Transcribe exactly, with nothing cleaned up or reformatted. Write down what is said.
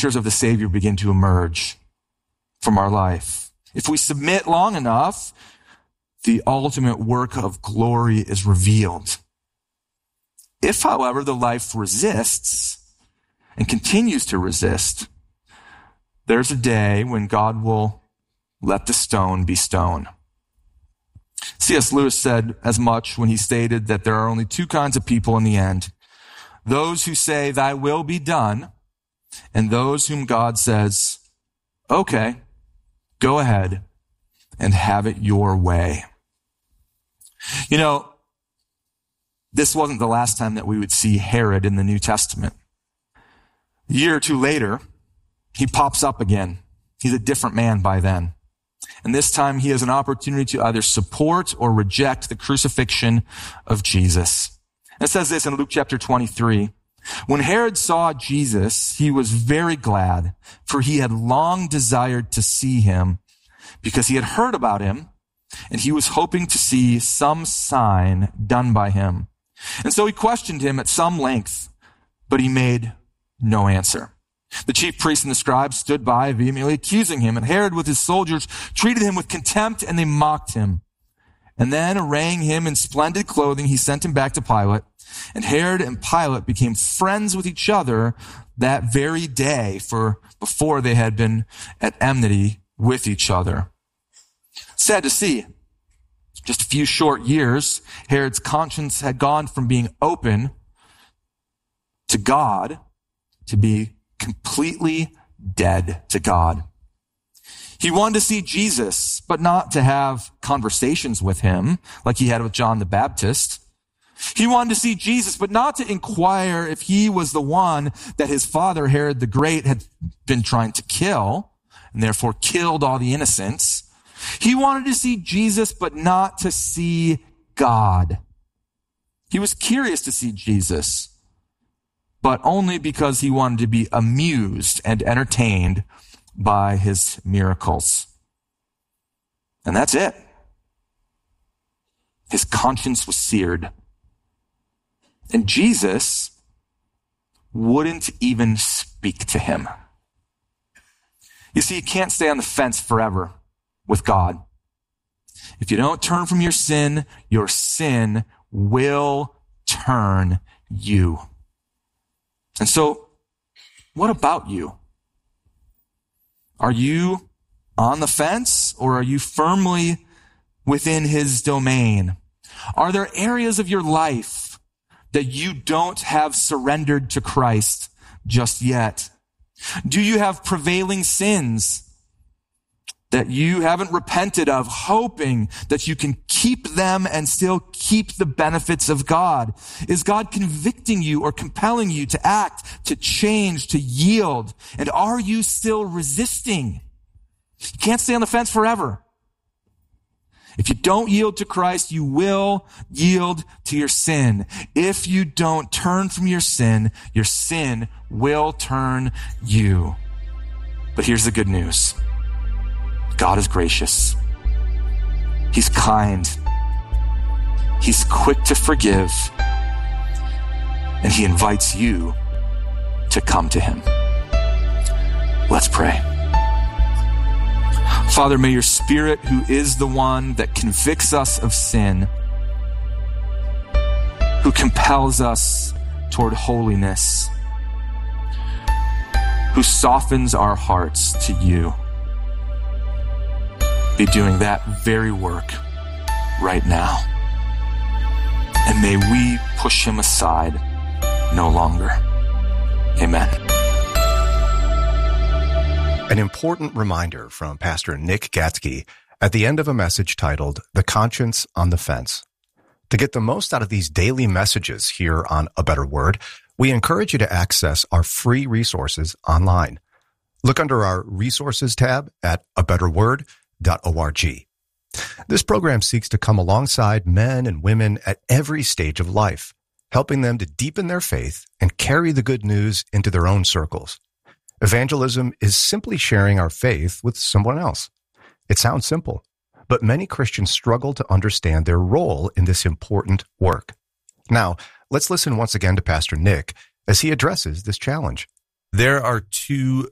pictures of the Savior begin to emerge from our life. If we submit long enough, the ultimate work of glory is revealed. If, however, the life resists and continues to resist, there's a day when God will let the stone be stone. C S Lewis said as much when he stated that there are only two kinds of people in the end: those who say, "Thy will be done," and those whom God says, "Okay, go ahead and have it your way." You know, this wasn't the last time that we would see Herod in the New Testament. A year or two later, he pops up again. He's a different man by then. And this time he has an opportunity to either support or reject the crucifixion of Jesus. It says this in Luke chapter twenty-three. When Herod saw Jesus, he was very glad, for he had long desired to see him, because he had heard about him, and he was hoping to see some sign done by him. And so he questioned him at some length, but he made no answer. The chief priests and the scribes stood by, vehemently accusing him, and Herod with his soldiers treated him with contempt, and they mocked him. And then, arraying him in splendid clothing, he sent him back to Pilate. And Herod and Pilate became friends with each other that very day, for before they had been at enmity with each other. Sad to see. Just a few short years, Herod's conscience had gone from being open to God to be completely dead to God. He wanted to see Jesus, but not to have conversations with him like he had with John the Baptist. He wanted to see Jesus, but not to inquire if he was the one that his father, Herod the Great, had been trying to kill, and therefore killed all the innocents. He wanted to see Jesus, but not to see God. He was curious to see Jesus, but only because he wanted to be amused and entertained by his miracles. And that's it. His conscience was seared. And Jesus wouldn't even speak to him. You see, you can't stay on the fence forever with God. If you don't turn from your sin, your sin will turn you. And so, what about you? Are you on the fence, or are you firmly within his domain? Are there areas of your life that you don't have surrendered to Christ just yet? Do you have prevailing sins that you haven't repented of, hoping that you can keep them and still keep the benefits of God? Is God convicting you or compelling you to act, to change, to yield? And are you still resisting? You can't stay on the fence forever. If you don't yield to Christ, you will yield to your sin. If you don't turn from your sin, your sin will turn you. But here's the good news. God is gracious. He's kind. He's quick to forgive. And he invites you to come to him. Let's pray. Father, may your Spirit, who is the one that convicts us of sin, who compels us toward holiness, who softens our hearts to you, be doing that very work right now. And may we push him aside no longer. Amen. An important reminder from Pastor Nick Gatzke at the end of a message titled, The Conscience on the Fence. To get the most out of these daily messages here on A Better Word, we encourage you to access our free resources online. Look under our Resources tab at a better word dot org. This program seeks to come alongside men and women at every stage of life, helping them to deepen their faith and carry the good news into their own circles. Evangelism is simply sharing our faith with someone else. It sounds simple, but many Christians struggle to understand their role in this important work. Now, let's listen once again to Pastor Nick as he addresses this challenge. There are two